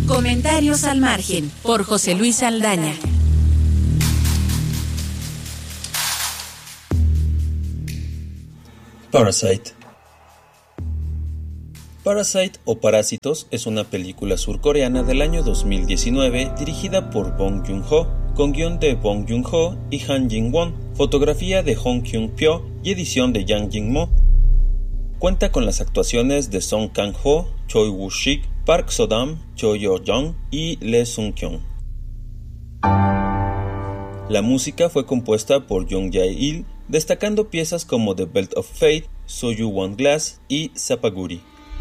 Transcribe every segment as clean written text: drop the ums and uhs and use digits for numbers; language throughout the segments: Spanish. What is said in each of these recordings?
Comentarios al margen, por José Luis Saldaña. Parasite. Parasite o Parásitos es una película surcoreana del año 2019 dirigida por Bong Joon-ho, con guión de Bong Joon-ho y Han Jin-won, fotografía de Hong Kyung-pyo y edición de Yang Jin-mo. Cuenta con las actuaciones de Song Kang-ho, Choi Woo-sik, Park So-dam, Cho Yo-jong y Lee Sung-kyung. La música fue compuesta por Jung Jae-il, destacando piezas como The Belt of Fate, So You Want Glass y Sapaguri.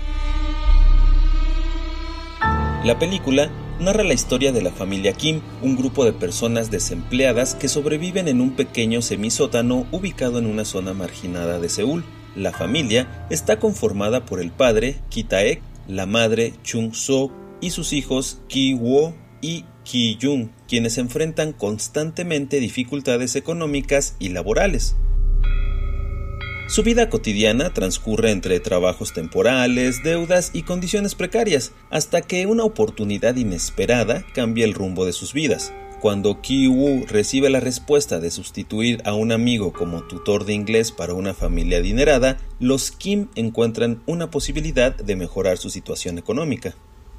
La película narra la historia de la familia Kim, un grupo de personas desempleadas que sobreviven en un pequeño semisótano ubicado en una zona marginada de Seúl. La familia está conformada por el padre, Ki Taek, la madre, Chung So, y sus hijos, Ki Wo y Ki Jung, quienes enfrentan constantemente dificultades económicas y laborales. Su vida cotidiana transcurre entre trabajos temporales, deudas y condiciones precarias, hasta que una oportunidad inesperada cambia el rumbo de sus vidas. Cuando Ki-woo recibe la respuesta de sustituir a un amigo como tutor de inglés para una familia adinerada, los Kim encuentran una posibilidad de mejorar su situación económica.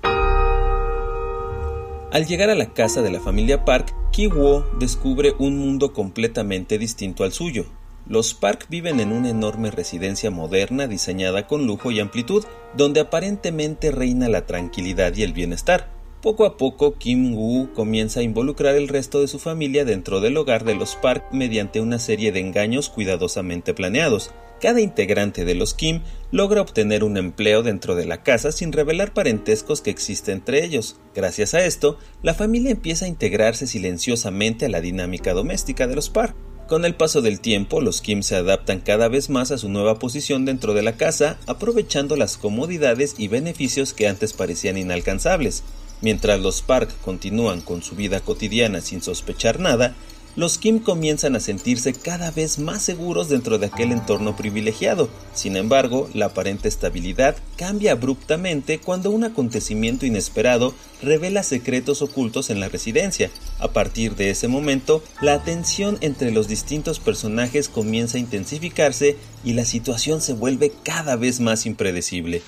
Al llegar a la casa de la familia Park, Ki-woo descubre un mundo completamente distinto al suyo. Los Park viven en una enorme residencia moderna diseñada con lujo y amplitud, donde aparentemente reina la tranquilidad y el bienestar. Poco a poco, Kim-woo comienza a involucrar el resto de su familia dentro del hogar de los Park mediante una serie de engaños cuidadosamente planeados. Cada integrante de los Kim logra obtener un empleo dentro de la casa sin revelar parentescos que existen entre ellos. Gracias a esto, la familia empieza a integrarse silenciosamente a la dinámica doméstica de los Park. Con el paso del tiempo, los Kim se adaptan cada vez más a su nueva posición dentro de la casa, aprovechando las comodidades y beneficios que antes parecían inalcanzables. Mientras los Park continúan con su vida cotidiana sin sospechar nada, los Kim comienzan a sentirse cada vez más seguros dentro de aquel entorno privilegiado. Sin embargo, la aparente estabilidad cambia abruptamente cuando un acontecimiento inesperado revela secretos ocultos en la residencia. A partir de ese momento, la tensión entre los distintos personajes comienza a intensificarse y la situación se vuelve cada vez más impredecible.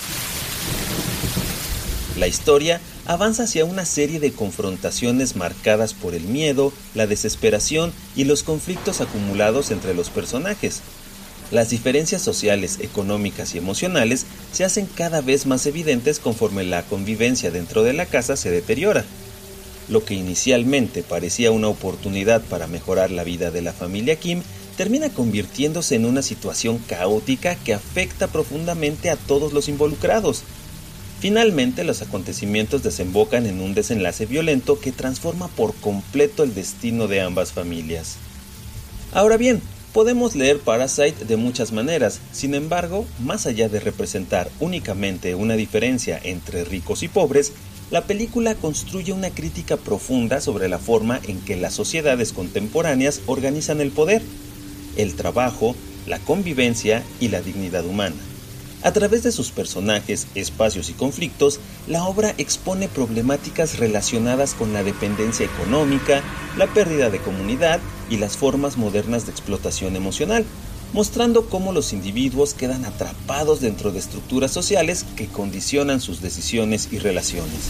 La historia avanza hacia una serie de confrontaciones marcadas por el miedo, la desesperación y los conflictos acumulados entre los personajes. Las diferencias sociales, económicas y emocionales se hacen cada vez más evidentes conforme la convivencia dentro de la casa se deteriora. Lo que inicialmente parecía una oportunidad para mejorar la vida de la familia Kim termina convirtiéndose en una situación caótica que afecta profundamente a todos los involucrados. Finalmente, los acontecimientos desembocan en un desenlace violento que transforma por completo el destino de ambas familias. Ahora bien, podemos leer Parasite de muchas maneras. Sin embargo, más allá de representar únicamente una diferencia entre ricos y pobres, la película construye una crítica profunda sobre la forma en que las sociedades contemporáneas organizan el poder, el trabajo, la convivencia y la dignidad humana. A través de sus personajes, espacios y conflictos, la obra expone problemáticas relacionadas con la dependencia económica, la pérdida de comunidad y las formas modernas de explotación emocional, mostrando cómo los individuos quedan atrapados dentro de estructuras sociales que condicionan sus decisiones y relaciones.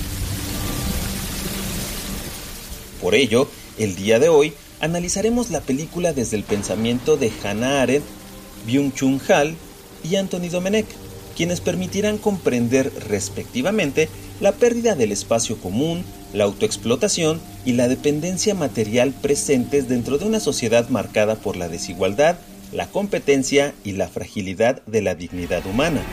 Por ello, el día de hoy analizaremos la película desde el pensamiento de Hannah Arendt, Byung-Chul Han y Anthony Domenech, quienes permitirán comprender respectivamente la pérdida del espacio común, la autoexplotación y la dependencia material presentes dentro de una sociedad marcada por la desigualdad, la competencia y la fragilidad de la dignidad humana.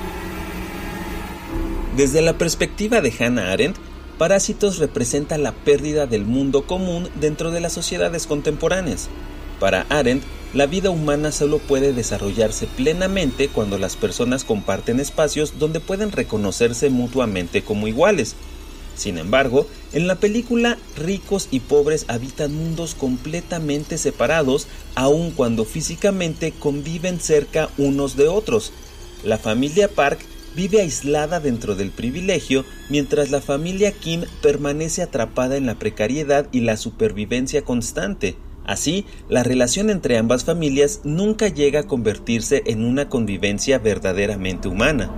Desde la perspectiva de Hannah Arendt, Parásitos representa la pérdida del mundo común dentro de las sociedades contemporáneas. Para Arendt, la vida humana solo puede desarrollarse plenamente cuando las personas comparten espacios donde pueden reconocerse mutuamente como iguales. Sin embargo, en la película, ricos y pobres habitan mundos completamente separados, aun cuando físicamente conviven cerca unos de otros. La familia Park vive aislada dentro del privilegio, mientras la familia Kim permanece atrapada en la precariedad y la supervivencia constante. Así, la relación entre ambas familias nunca llega a convertirse en una convivencia verdaderamente humana.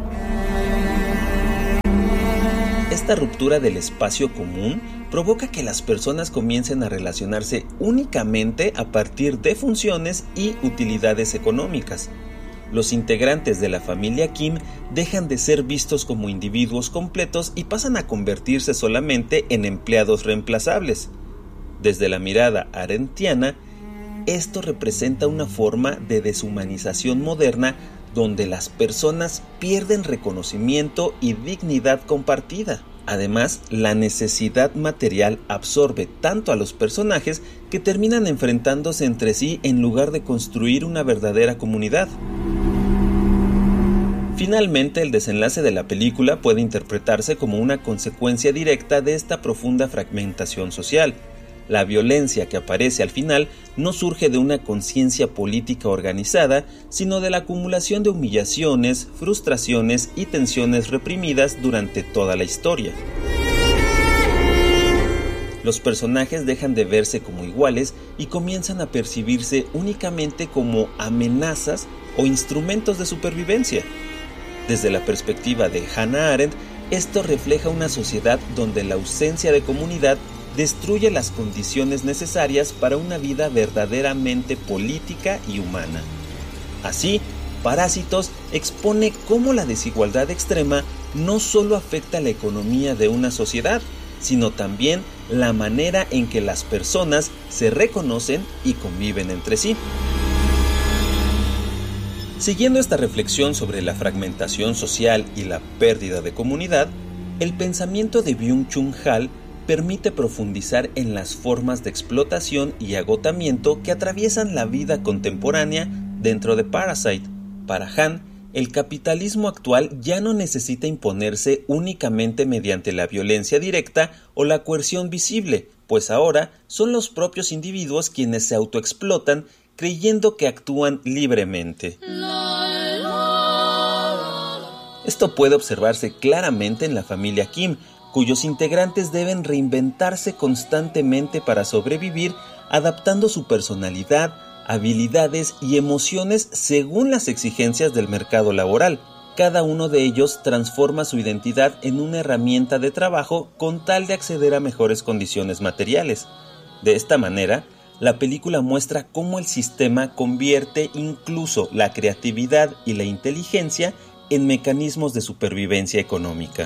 Esta ruptura del espacio común provoca que las personas comiencen a relacionarse únicamente a partir de funciones y utilidades económicas. Los integrantes de la familia Kim dejan de ser vistos como individuos completos y pasan a convertirse solamente en empleados reemplazables. Desde la mirada arendtiana, esto representa una forma de deshumanización moderna donde las personas pierden reconocimiento y dignidad compartida. Además, la necesidad material absorbe tanto a los personajes que terminan enfrentándose entre sí en lugar de construir una verdadera comunidad. Finalmente, el desenlace de la película puede interpretarse como una consecuencia directa de esta profunda fragmentación social. La violencia que aparece al final no surge de una conciencia política organizada, sino de la acumulación de humillaciones, frustraciones y tensiones reprimidas durante toda la historia. Los personajes dejan de verse como iguales y comienzan a percibirse únicamente como amenazas o instrumentos de supervivencia. Desde la perspectiva de Hannah Arendt, esto refleja una sociedad donde la ausencia de comunidad destruye las condiciones necesarias para una vida verdaderamente política y humana. Así, Parásitos expone cómo la desigualdad extrema no solo afecta la economía de una sociedad, sino también la manera en que las personas se reconocen y conviven entre sí. Siguiendo esta reflexión sobre la fragmentación social y la pérdida de comunidad, el pensamiento de Byung-Chul Han permite profundizar en las formas de explotación y agotamiento que atraviesan la vida contemporánea dentro de Parasite. Para Han, el capitalismo actual ya no necesita imponerse únicamente mediante la violencia directa o la coerción visible, pues ahora son los propios individuos quienes se autoexplotan creyendo que actúan libremente. Esto puede observarse claramente en la familia Kim, cuyos integrantes deben reinventarse constantemente para sobrevivir, adaptando su personalidad, habilidades y emociones según las exigencias del mercado laboral. Cada uno de ellos transforma su identidad en una herramienta de trabajo con tal de acceder a mejores condiciones materiales. De esta manera, la película muestra cómo el sistema convierte incluso la creatividad y la inteligencia en mecanismos de supervivencia económica.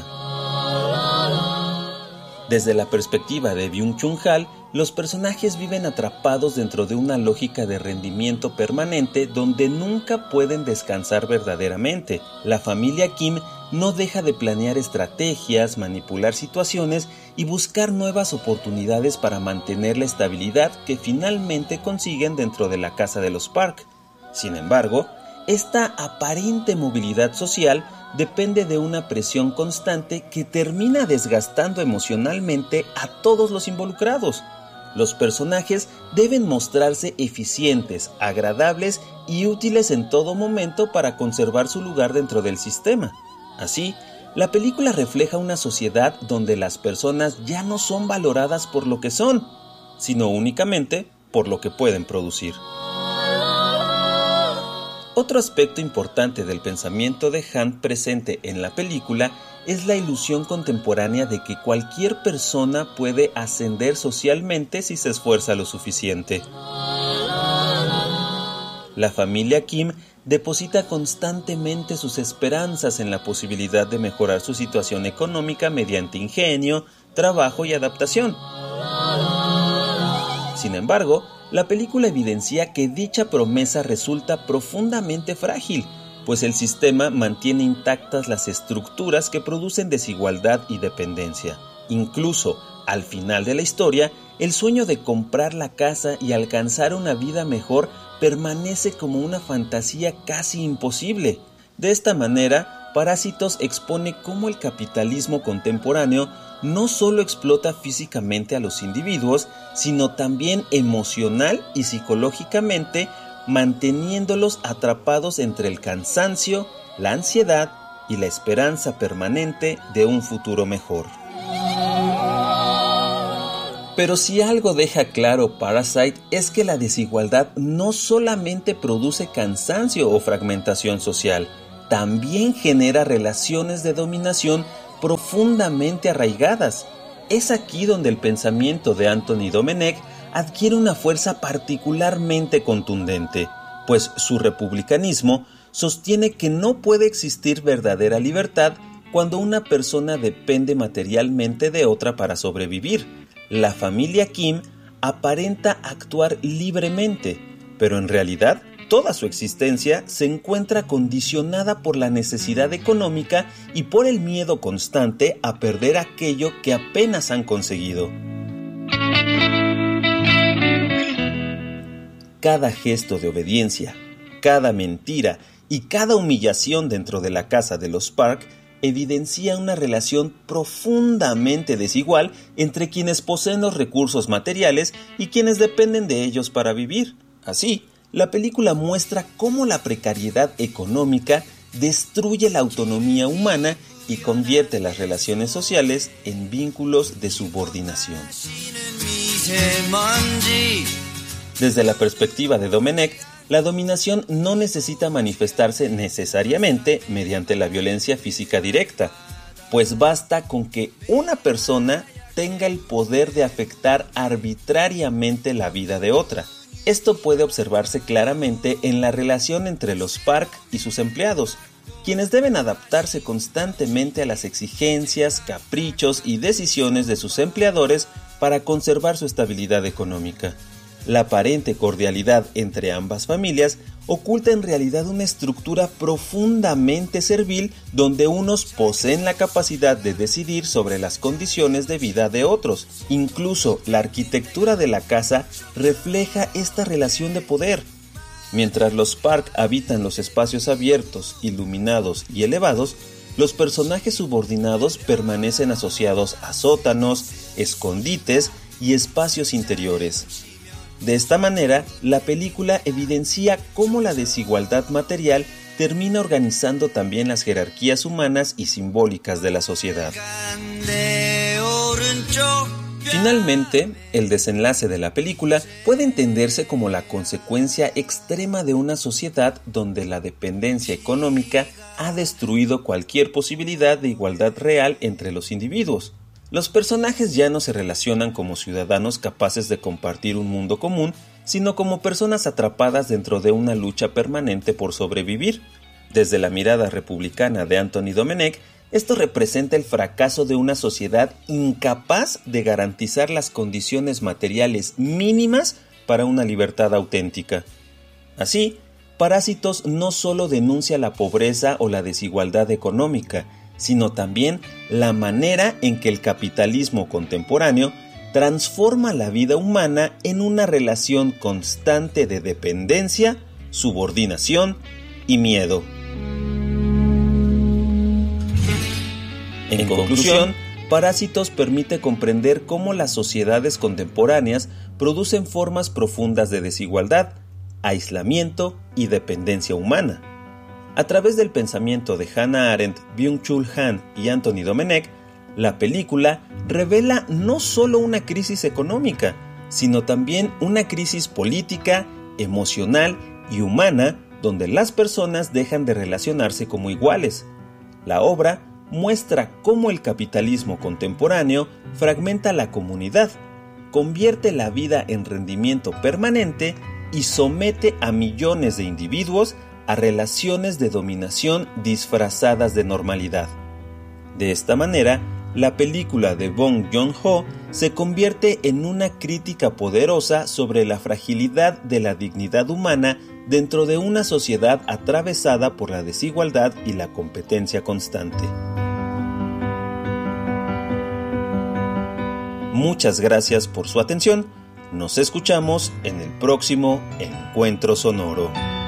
Desde la perspectiva de Byung-Chul Han, los personajes viven atrapados dentro de una lógica de rendimiento permanente donde nunca pueden descansar verdaderamente. La familia Kim no deja de planear estrategias, manipular situaciones y buscar nuevas oportunidades para mantener la estabilidad que finalmente consiguen dentro de la casa de los Park. Sin embargo, esta aparente movilidad social depende de una presión constante que termina desgastando emocionalmente a todos los involucrados. Los personajes deben mostrarse eficientes, agradables y útiles en todo momento para conservar su lugar dentro del sistema. Así, la película refleja una sociedad donde las personas ya no son valoradas por lo que son, sino únicamente por lo que pueden producir. Otro aspecto importante del pensamiento de Han presente en la película es la ilusión contemporánea de que cualquier persona puede ascender socialmente si se esfuerza lo suficiente. La familia Kim deposita constantemente sus esperanzas en la posibilidad de mejorar su situación económica mediante ingenio, trabajo y adaptación. Sin embargo, la película evidencia que dicha promesa resulta profundamente frágil, pues el sistema mantiene intactas las estructuras que producen desigualdad y dependencia. Incluso, al final de la historia, el sueño de comprar la casa y alcanzar una vida mejor permanece como una fantasía casi imposible. De esta manera, Parásitos expone cómo el capitalismo contemporáneo no solo explota físicamente a los individuos, sino también emocional y psicológicamente, manteniéndolos atrapados entre el cansancio, la ansiedad y la esperanza permanente de un futuro mejor. Pero si algo deja claro Parasite es que la desigualdad no solamente produce cansancio o fragmentación social, también genera relaciones de dominación profundamente arraigadas. Es aquí donde el pensamiento de Anthony Domenech adquiere una fuerza particularmente contundente, pues su republicanismo sostiene que no puede existir verdadera libertad cuando una persona depende materialmente de otra para sobrevivir. La familia Kim aparenta actuar libremente, pero en realidad toda su existencia se encuentra condicionada por la necesidad económica y por el miedo constante a perder aquello que apenas han conseguido. Cada gesto de obediencia, cada mentira y cada humillación dentro de la casa de los Park evidencia una relación profundamente desigual entre quienes poseen los recursos materiales y quienes dependen de ellos para vivir. Así, la película muestra cómo la precariedad económica destruye la autonomía humana y convierte las relaciones sociales en vínculos de subordinación. Desde la perspectiva de Domenech, la dominación no necesita manifestarse necesariamente mediante la violencia física directa, pues basta con que una persona tenga el poder de afectar arbitrariamente la vida de otra. Esto puede observarse claramente en la relación entre los Park y sus empleados, quienes deben adaptarse constantemente a las exigencias, caprichos y decisiones de sus empleadores para conservar su estabilidad económica. La aparente cordialidad entre ambas familias oculta en realidad una estructura profundamente servil donde unos poseen la capacidad de decidir sobre las condiciones de vida de otros. Incluso la arquitectura de la casa refleja esta relación de poder. Mientras los Park habitan los espacios abiertos, iluminados y elevados, los personajes subordinados permanecen asociados a sótanos, escondites y espacios interiores. De esta manera, la película evidencia cómo la desigualdad material termina organizando también las jerarquías humanas y simbólicas de la sociedad. Finalmente, el desenlace de la película puede entenderse como la consecuencia extrema de una sociedad donde la dependencia económica ha destruido cualquier posibilidad de igualdad real entre los individuos. Los personajes ya no se relacionan como ciudadanos capaces de compartir un mundo común, sino como personas atrapadas dentro de una lucha permanente por sobrevivir. Desde la mirada republicana de Anthony Domenech, esto representa el fracaso de una sociedad incapaz de garantizar las condiciones materiales mínimas para una libertad auténtica. Así, Parásitos no solo denuncia la pobreza o la desigualdad económica, sino también la manera en que el capitalismo contemporáneo transforma la vida humana en una relación constante de dependencia, subordinación y miedo. En conclusión, Parásitos permite comprender cómo las sociedades contemporáneas producen formas profundas de desigualdad, aislamiento y dependencia humana. A través del pensamiento de Hannah Arendt, Byung-Chul Han y Anthony Domenech, la película revela no solo una crisis económica, sino también una crisis política, emocional y humana, donde las personas dejan de relacionarse como iguales. La obra muestra cómo el capitalismo contemporáneo fragmenta la comunidad, convierte la vida en rendimiento permanente y somete a millones de individuos a relaciones de dominación disfrazadas de normalidad. De esta manera, la película de Bong Joon-ho se convierte en una crítica poderosa sobre la fragilidad de la dignidad humana dentro de una sociedad atravesada por la desigualdad y la competencia constante. Muchas gracias por su atención. Nos escuchamos en el próximo Encuentro Sonoro.